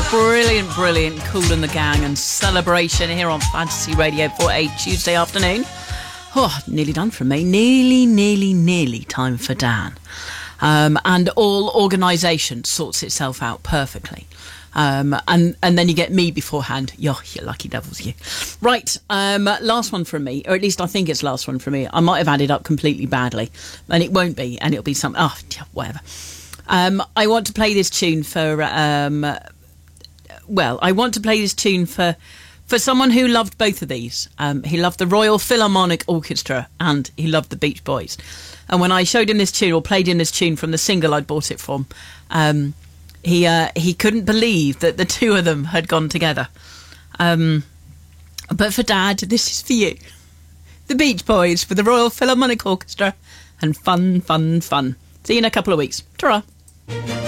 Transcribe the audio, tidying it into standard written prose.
Brilliant, Kool and the Gang and Celebration here on Fantasy Radio for a Tuesday afternoon. Oh, nearly done from me. Nearly time for Dan. And all organisation sorts itself out perfectly. And then you get me beforehand. You lucky devils, you. Right, last one from me, or at least I think it's last one from me. I might have added up completely badly, and it won't be, and it'll be some... Oh, whatever. I want to play this tune for... I want to play this tune for someone who loved both of these. He loved the Royal Philharmonic Orchestra and he loved the Beach Boys. And when I showed him this tune, or played him this tune from the single I'd bought it from, he couldn't believe that the two of them had gone together. But for Dad, this is for you. The Beach Boys for the Royal Philharmonic Orchestra and fun. See you in a couple of weeks. Ta-ra.